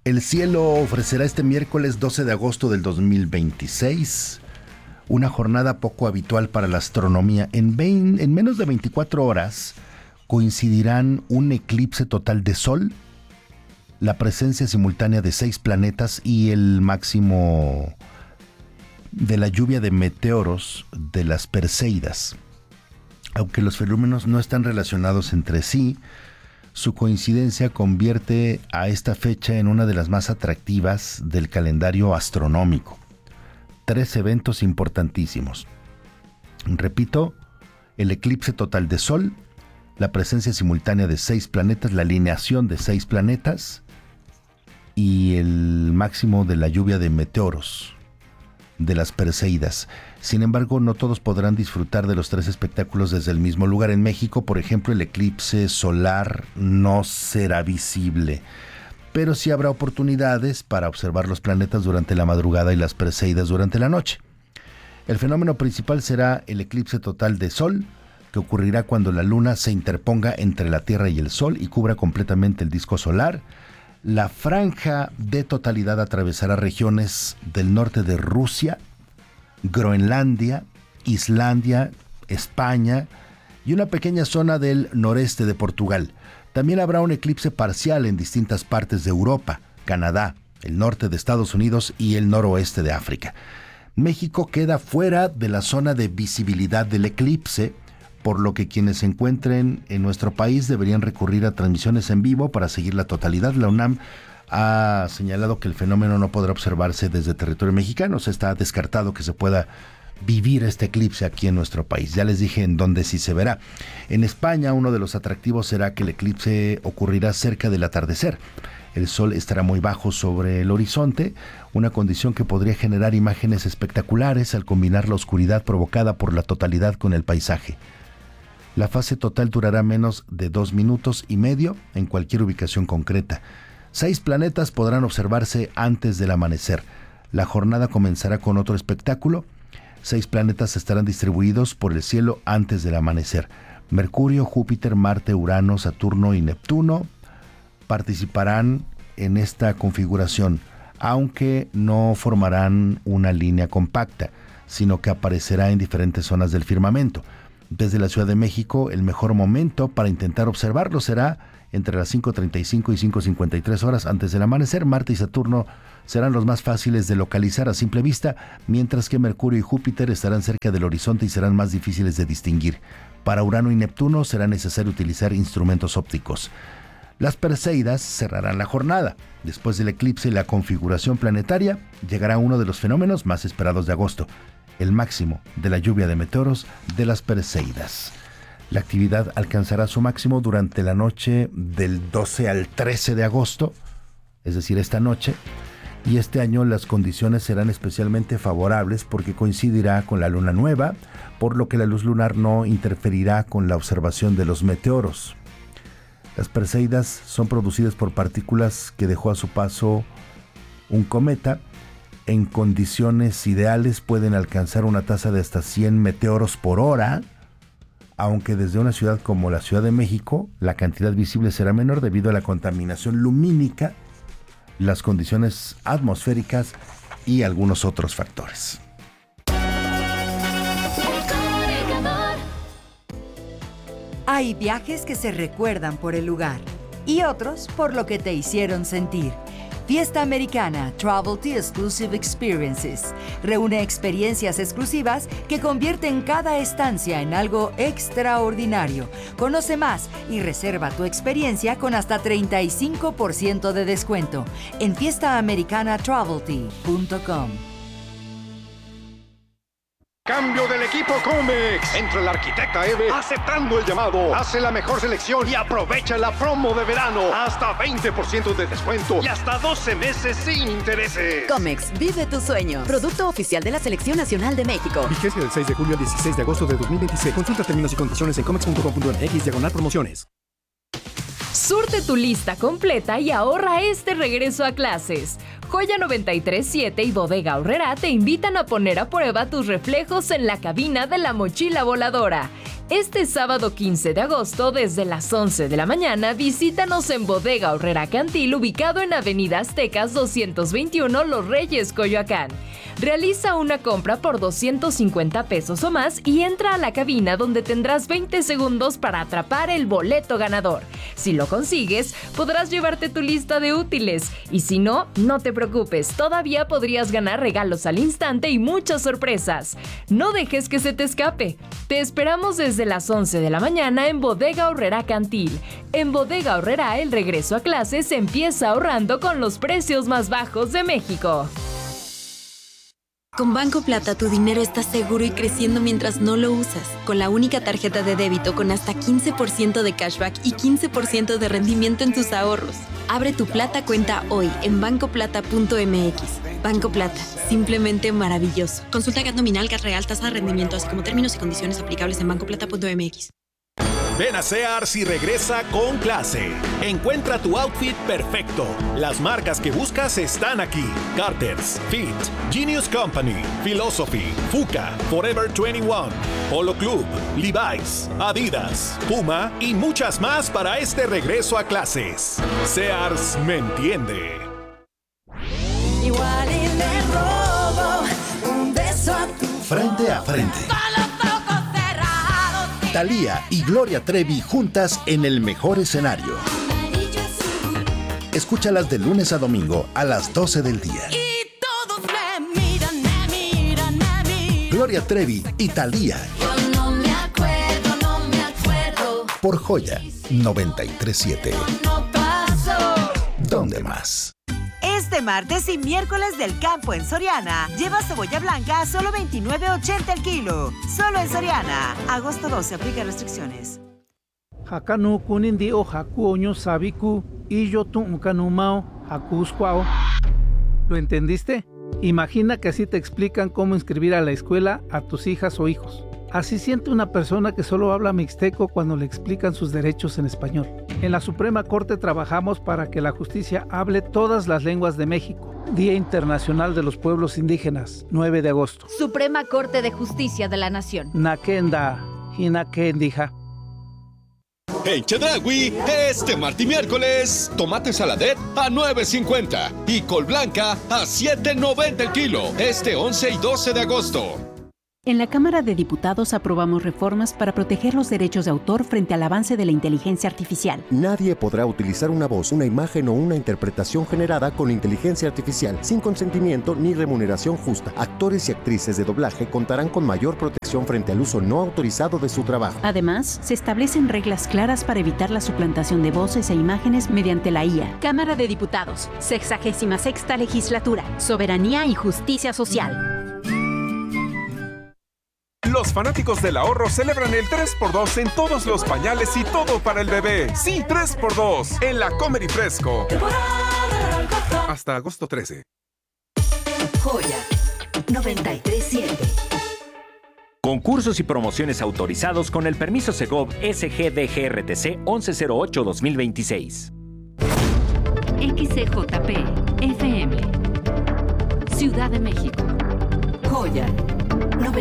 El cielo ofrecerá este miércoles 12 de agosto del 2026 una jornada poco habitual para la astronomía. En menos de 24 horas coincidirán un eclipse total de Sol, la presencia simultánea de 6 planetas y el máximo de la lluvia de meteoros de las Perseidas. Aunque los fenómenos no están relacionados entre sí, su coincidencia convierte a esta fecha en una de las más atractivas del calendario astronómico. 3 eventos importantísimos. Repito, el eclipse total de Sol, la presencia simultánea de 6 planetas, la alineación de 6 planetas y el máximo de la lluvia de meteoros de las Perseidas. Sin embargo, no todos podrán disfrutar de los 3 espectáculos desde el mismo lugar. En México, por ejemplo, el eclipse solar no será visible, pero sí habrá oportunidades para observar los planetas durante la madrugada y las Perseidas durante la noche. El fenómeno principal será el eclipse total de Sol, que ocurrirá cuando la Luna se interponga entre la Tierra y el Sol y cubra completamente el disco solar. La franja de totalidad atravesará regiones del norte de Rusia, Groenlandia, Islandia, España y una pequeña zona del noreste de Portugal. También habrá un eclipse parcial en distintas partes de Europa, Canadá, el norte de Estados Unidos y el noroeste de África. México queda fuera de la zona de visibilidad del eclipse, por lo que quienes se encuentren en nuestro país deberían recurrir a transmisiones en vivo para seguir la totalidad. La UNAM ha señalado que el fenómeno no podrá observarse desde territorio mexicano. Se está descartado que se pueda vivir este eclipse aquí en nuestro país. Ya les dije en dónde sí se verá. En España, uno de los atractivos será que el eclipse ocurrirá cerca del atardecer. El sol estará muy bajo sobre el horizonte, una condición que podría generar imágenes espectaculares al combinar la oscuridad provocada por la totalidad con el paisaje. La fase total durará menos de 2 minutos y medio en cualquier ubicación concreta. 6 planetas podrán observarse antes del amanecer. La jornada comenzará con otro espectáculo. 6 planetas estarán distribuidos por el cielo antes del amanecer. Mercurio, Júpiter, Marte, Urano, Saturno y Neptuno participarán en esta configuración, aunque no formarán una línea compacta, sino que aparecerá en diferentes zonas del firmamento. Desde la Ciudad de México, el mejor momento para intentar observarlo será entre las 5:35 y 5:53 horas antes del amanecer. Marte y Saturno serán los más fáciles de localizar a simple vista, mientras que Mercurio y Júpiter estarán cerca del horizonte y serán más difíciles de distinguir. Para Urano y Neptuno será necesario utilizar instrumentos ópticos. Las Perseidas cerrarán la jornada. Después del eclipse y la configuración planetaria, llegará uno de los fenómenos más esperados de agosto, el máximo de la lluvia de meteoros de las Perseidas. La actividad alcanzará su máximo durante la noche del 12 al 13 de agosto, es decir, esta noche, y este año las condiciones serán especialmente favorables porque coincidirá con la luna nueva, por lo que la luz lunar no interferirá con la observación de los meteoros. Las Perseidas son producidas por partículas que dejó a su paso un cometa. En condiciones ideales pueden alcanzar una tasa de hasta 100 meteoros por hora, aunque desde una ciudad como la Ciudad de México la cantidad visible será menor debido a la contaminación lumínica, las condiciones atmosféricas y algunos otros factores. Hay viajes que se recuerdan por el lugar y otros por lo que te hicieron sentir. Fiesta Americana Travel Exclusive Experiences reúne experiencias exclusivas que convierten cada estancia en algo extraordinario. Conoce más y reserva tu experiencia con hasta 35% de descuento en fiestaamericanatravelt.com. Cambio del equipo Comex. Entra la arquitecta Eve aceptando el llamado. Hace la mejor selección y aprovecha la promo de verano. Hasta 20% de descuento y hasta 12 meses sin intereses. Comex, vive tu sueño. Producto oficial de la Selección Nacional de México. Vigencia del 6 de julio al 16 de agosto de 2026. Consulta términos y condiciones en comex.com.mx/promociones. Surte tu lista completa y ahorra este regreso a clases. Joya 93.7 y Bodega Aurrerá te invitan a poner a prueba tus reflejos en la cabina de la mochila voladora. Este sábado 15 de agosto, desde las 11 de la mañana, visítanos en Bodega Aurrera Cantil, ubicado en Avenida Aztecas 221, Los Reyes, Coyoacán. Realiza una compra por 250 pesos o más y entra a la cabina donde tendrás 20 segundos para atrapar el boleto ganador. Si lo consigues, podrás llevarte tu lista de útiles y si no, no te preocupes, todavía podrías ganar regalos al instante y muchas sorpresas. No dejes que se te escape. Te esperamos desde las 11 de la mañana en Bodega Aurrera Cantil. En Bodega Aurrera, el regreso a clases empieza ahorrando con los precios más bajos de México. Con Banco Plata tu dinero está seguro y creciendo mientras no lo usas. Con la única tarjeta de débito con hasta 15% de cashback y 15% de rendimiento en tus ahorros. Abre tu Plata cuenta hoy en bancoplata.mx. Banco Plata, simplemente maravilloso. Consulta GAT nominal, GAT real, tasa de rendimiento, así como términos y condiciones aplicables en bancoplata.mx. Ven a Sears y regresa con clase. Encuentra tu outfit perfecto. Las marcas que buscas están aquí. Carter's, Fit, Genius Company, Philosophy, Fuka, Forever 21, Polo Club, Levi's, Adidas, Puma y muchas más para este regreso a clases. Sears me entiende. Igual y le robo un beso a tu Frente a frente. Thalía y Gloria Trevi juntas en el mejor escenario. Escúchalas de lunes a domingo a las 12 del día. Y todos me miran. Gloria Trevi y Thalía. Yo no me acuerdo. Por Joya 93.7. No paso. ¿Dónde más? Este martes y miércoles del campo en Soriana, lleva cebolla blanca a solo $29.80 el kilo. Solo en Soriana. Agosto 12, aplica restricciones. Hakanu kunindi o haku oño sabiku y yo tu ukanumao hakuskwao. ¿Lo entendiste? Imagina que así te explican cómo inscribir a la escuela a tus hijas o hijos. Así siente una persona que solo habla mixteco cuando le explican sus derechos en español. En la Suprema Corte trabajamos para que la justicia hable todas las lenguas de México. Día Internacional de los Pueblos Indígenas, 9 de agosto. Suprema Corte de Justicia de la Nación. Nakenda, hinakendija. En Chedraui, este martes y miércoles, tomate saladet a $9.50 y col blanca a $7.90 el kilo, este 11 y 12 de agosto. En la Cámara de Diputados aprobamos reformas para proteger los derechos de autor frente al avance de la inteligencia artificial. Nadie podrá utilizar una voz, una imagen o una interpretación generada con inteligencia artificial sin consentimiento ni remuneración justa. Actores y actrices de doblaje contarán con mayor protección frente al uso no autorizado de su trabajo. Además, se establecen reglas claras para evitar la suplantación de voces e imágenes mediante la IA. Cámara de Diputados, 66ª Legislatura, Soberanía y Justicia Social. Los fanáticos del ahorro celebran el 3x2 en todos los pañales y todo para el bebé. Sí, 3x2 en la Comer y Fresco. Hasta agosto 13. Joya 93.7. Concursos y promociones autorizados con el permiso Segov SGDGRTC 1108-2026. XCJP FM, Ciudad de México. Joya